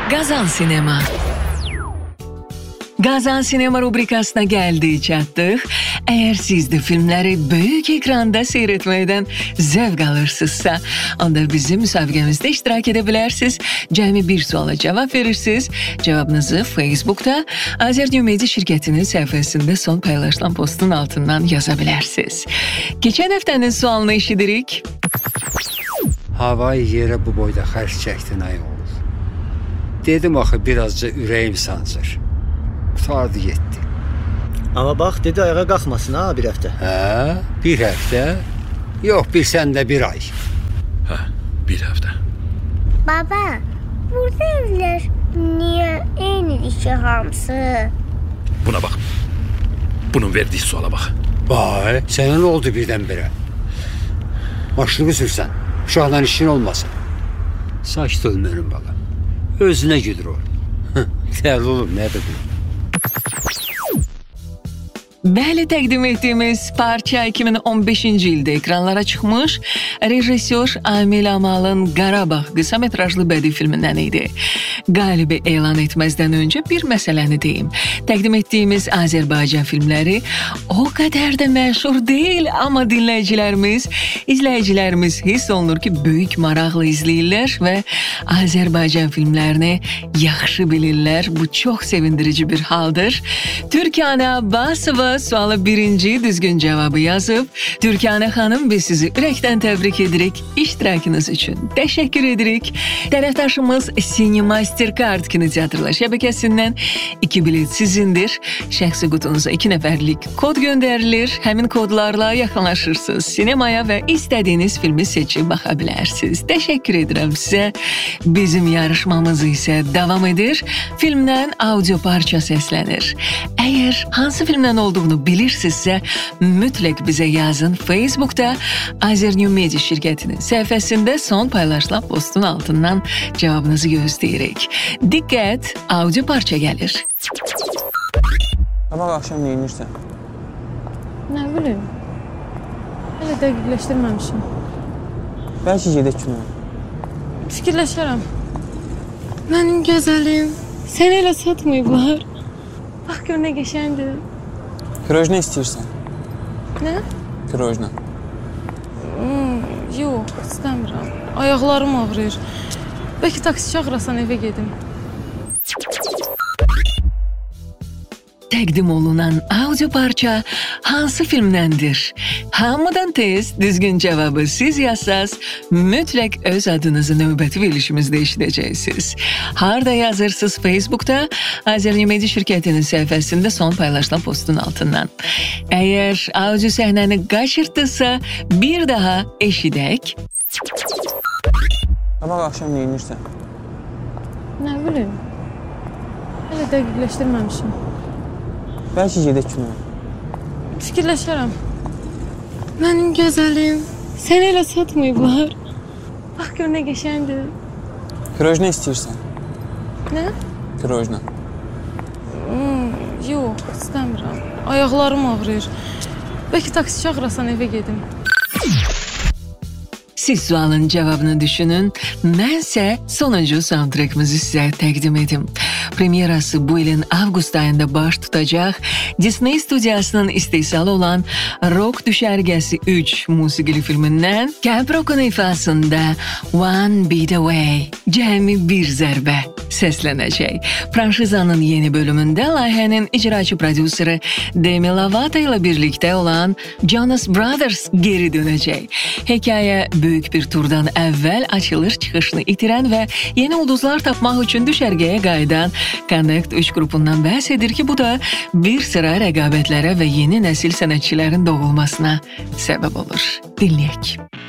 Qazan Sinema. Qazan Sinema rubrikasına gəldik, çatdıq. Əgər siz də filmləri böyük ekranda seyretməkdən zövq alırsınızsa, onda bizim müsabiqəmizdə iştirak edə bilərsiniz. Cəmi bir suala cavab verirsiniz. Cavabınızı Facebook'ta Azərnew Media şirkətinin səhifəsində son paylaşılan postun altından yaza bilərsiniz. Keçən həftənin sualını eşidirik. Havayı yerə bu boyda xərc çəkdin ay oğul. Dedim axı birazca ürəyim sancır. Sardı getdi. Amma bax, dedi ayağa qalxmasın ha bir həftə. Hə, bir həftə? Yox, bir səndə bir ay. Hə, bir həftə. Baba, burada evlər niyə eynidir ki hamısı? Buna bax. Bunun verdiyi suala bax. Vay, sənə nə oldu birdən-birə? Maşını sürsən, uşaqla işin olmasın. Saç dönmürüm bala. Özünə güdür o. Dəli olub, nə bilim. Bəli, təqdim etdiyimiz parça 2015-ci ildə ekranlara çıxmış rejissor Amil Amalın Qarabağ qısa metrajlı bədii filmindən idi. Qalibi elan etməzdən öncə bir məsələni deyim. Təqdim etdiyimiz Azərbaycan filmləri o qədər də məşhur deyil, amma dinləyicilərimiz, izləyicilərimiz hiss olunur ki, böyük maraqla izləyirlər və Azərbaycan filmlərini yaxşı bilirlər. Bu çox sevindirici bir haldır. Türkanə Abbasova suala birinci düzgün cevabı yazıb. Türkanə xanım, biz sizi ürəkdən təbrik edirik. İştirakınız üçün təşəkkür edirik. Tərəfdaşımız Cinemastercard kinoteatrlar şəbəkəsindən 2 bilet sizindir. Şəxsi qutunuza 2 nəfərlik kod göndərilir. Həmin kodlarla yaxınlaşırsınız sinemaya və istədiyiniz filmi seçib baxa bilərsiniz. Təşəkkür edirəm sizə. Bizim yarışmamız isə davam edir. Filmdən audio parça səslənir. Əgər hansı filmdən olduğunu bilirsinizsə, mütləq bizə yazın. Facebook'ta Azərnew Media şirkətinin səhifəsində son paylaşılan postun altından cavabınızı gözləyirik. Diqqət, audio parça gəlir. Sabah akşam ne inirsən? Nə bilim, hələ dəqiqləşdirməmişim. Bəlkə gedək kinoya. Fikirləşərəm. Mənim gözəlim, səni elə satmayıblar. Bax gör nə qəşəngdir. Pirojna istəyirsən? Nə? Pirojna. Yox, istəmirəm. Ayaqlarım ağrıyır. Bəlkə taksi çağırasan evə gedim. Təqdim olunan audio parça hansı filmdəndir? Hamıdan tez düzgün cevabı siz yazsaz, mütləq öz adınızı növbəti verilişimizdə eşidəcəksiniz. Harda yazırsınız? Facebook'ta Azərnew Media şirkətinin səhifəsində son paylaşılan postun altından. Əgər audio səhnəni qaçırtdırsa, bir daha eşidək. Sabah akşam ne inirsən? Nə bilim, hələ dəqiqləşdirməmişim. Bəlkə gedək kinoya. Fikirləşərəm. Mənim gözəlim, səni elə satmayıblar. Bax gör nə qəşəngdir. Pirojna istəyirsən? Nə? Pirojna. Yox, istəmirəm. Ayaqlarım ağrıyır. Bəlkə taksi çağırasan evə gedim. Siz sualın cevabını düşünün. Mənsə sonuncu soundtrack'ımızı sizə təqdim edim. Premierası bu ilin avqust ayında baş tutacaq Disney studiyasının istehsalı olan Rock Düşərgəsi 3 musiqili filmindən Camp Rock'un ifasında One Beat Away, cəmi bir zərbə səslənəcək. Franşizanın yeni bölümündə layihənin icraçı prodüseri Demi Lovato ilə birlikdə olan Jonas Brothers geri dönəcək. Hekayə böyük bir turdan əvvəl açılış-çıxışını itirən və yeni ulduzlar tapmaq üçün düşərgəyə qayıdan Connect 3 qrupundan bəhs edir ki, bu da bir sıra rəqabətlərə və yeni nəsil sənətçilərin doğulmasına səbəb olur. Dinləyək.